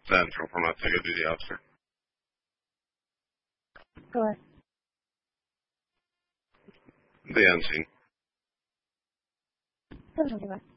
Central from att jag gjorde det alltså. Rồi. Det är en syn. Thế là xong rồi.